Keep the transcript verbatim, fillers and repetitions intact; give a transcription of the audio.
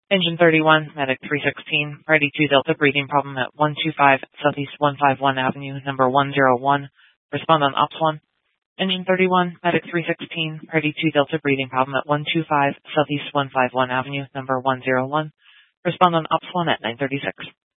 Engine thirty-one, Medic three sixteen, Party two Delta breathing problem at one two five Southeast one fifty-one Avenue, number one oh one. Respond on Ops one. Engine thirty-one, Medic three sixteen, Party two Delta breathing problem at one two five Southeast one fifty-one Avenue, number one oh one. Respond on Ops one at nine thirty-six.